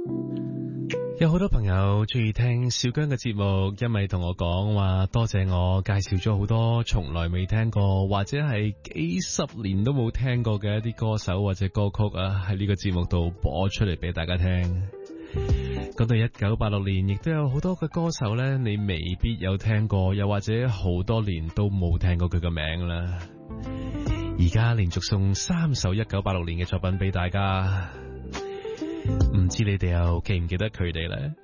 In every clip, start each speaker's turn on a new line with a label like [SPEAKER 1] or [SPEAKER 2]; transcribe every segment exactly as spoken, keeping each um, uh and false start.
[SPEAKER 1] 有好多朋友中意聽小姜嘅節目，因為同我講話多謝我介紹咗好多從來未聽過或者係幾十年都冇聽過嘅一啲歌手或者歌曲啊，喺呢個節目度播出嚟俾大家聽。講到一九八六年，亦都有好多嘅歌手呢，你未必有聽過，又或者好多年都冇聽過佢嘅名啦。而家連續送三首一九八六年嘅作品俾大家。唔知你哋又記唔記得佢哋呢？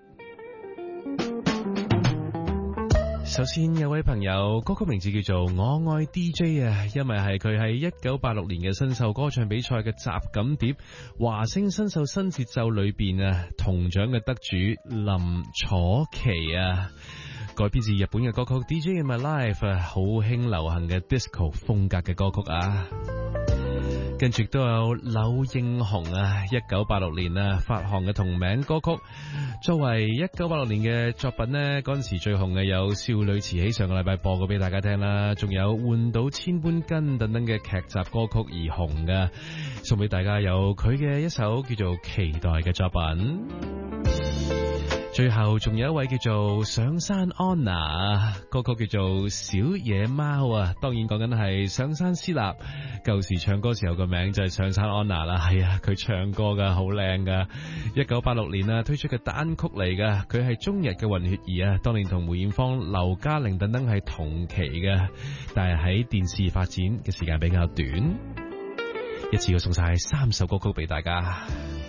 [SPEAKER 1] 首先有位朋友歌曲名字叫做我愛 D J 啊，因為係佢喺一九八六年嘅新秀歌唱比賽嘅集錦碟華星新秀新節奏裏邊啊，銅獎嘅得主林楚琪啊，改編自日本嘅歌曲 D J in My Life 啊，好興流行嘅 disco 風格嘅歌曲啊。跟住都有柳應雄啊，一九八六年啊發行嘅同名歌曲，作為一九八六年嘅作品呢，嗰陣時最紅嘅有少女慈禧上個禮拜播過俾大家聽啦，仲有換到千般根等等嘅劇集歌曲而紅嘅，送俾大家有佢嘅一首叫做期待嘅作品。最後仲有一位叫做上山安娜，歌曲叫做小野貓啊，當然講緊係上山詩立，舊時唱歌時候個名就係上山安娜啦。係啊，佢唱歌噶好靚噶，一九八六年啊推出嘅單曲嚟噶，佢係中日嘅混血兒啊，當年同梅艷芳、劉嘉玲等等係同期嘅，但係喺電視發展嘅時間比較短。一次要送晒三首歌曲俾大家。